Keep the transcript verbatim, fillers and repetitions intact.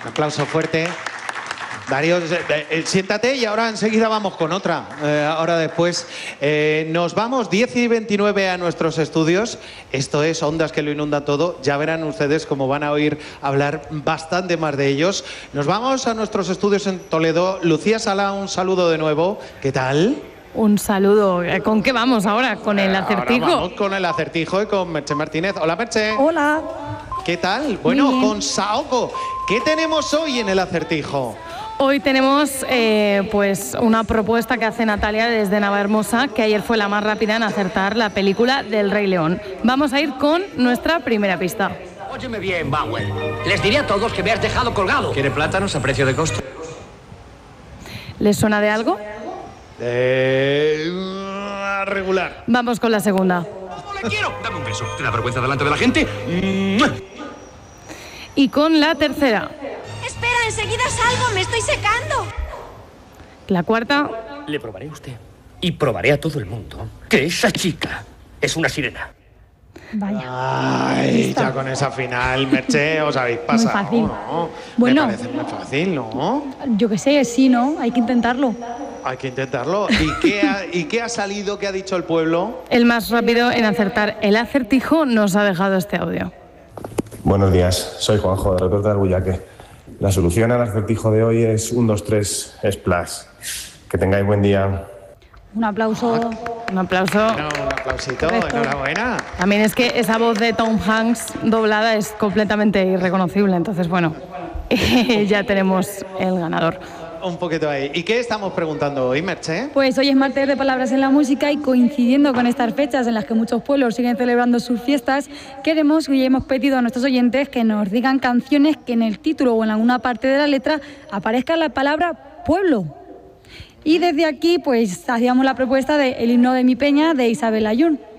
Un aplauso fuerte. Darío, eh, eh, siéntate y ahora enseguida vamos con otra. Eh, ahora después eh, nos vamos diez y veintinueve a nuestros estudios. Esto es Ondas que lo inunda todo. Ya verán ustedes cómo van a oír hablar bastante más de ellos. Nos vamos a nuestros estudios en Toledo. Lucía Sala, un saludo de nuevo. ¿Qué tal? Un saludo. ¿Con qué vamos ahora? ¿Con el acertijo? Ahora vamos con el acertijo y con Merche Martínez. Hola, Merche. Hola. ¿Qué tal? Bueno, con Saoko. ¿Qué tenemos hoy en el acertijo? Hoy tenemos eh, pues una propuesta que hace Natalia desde Navahermosa, que ayer fue la más rápida en acertar la película del Rey León. Vamos a ir con nuestra primera pista. Óyeme bien, Bauer. Les diré a todos que me has dejado colgado. ¿Quiere plátanos a precio de costo? ¿Les suena de algo? Eh, regular. Vamos con la segunda. No le quiero. Dame un beso. ¿Te da vergüenza delante de la gente? Y con la tercera. Espera, enseguida salgo, me estoy secando. La cuarta. Le probaré a usted. Y probaré a todo el mundo que esa chica es una sirena. Vaya. Ay, ya con esa final, Merche, os habéis pasado. Muy fácil. ¿No? Bueno. Me parece muy fácil, ¿no? Yo qué sé, sí, ¿no? Hay que intentarlo. Hay que intentarlo. ¿Y qué ha, ¿y qué ha salido? ¿Qué ha dicho el pueblo? El más rápido en acertar el acertijo nos ha dejado este audio. Buenos días, soy Juanjo de Retorta del Bullaque. La solución al acertijo de hoy es un, dos, tres, splash. Que tengáis buen día. Un aplauso. Un aplauso. No, un aplausito, Correcto. enhorabuena. También es que esa voz de Tom Hanks doblada es completamente irreconocible. Entonces, bueno, ya tenemos el ganador. Un poquito ahí. ¿Y qué estamos preguntando hoy, Merche? Pues hoy es martes de Palabras en la Música y coincidiendo con estas fechas en las que muchos pueblos siguen celebrando sus fiestas, queremos y hemos pedido a nuestros oyentes que nos digan canciones que en el título o en alguna parte de la letra aparezca la palabra pueblo. Y desde aquí pues hacíamos la propuesta de El himno de mi peña de Isabel Ayun.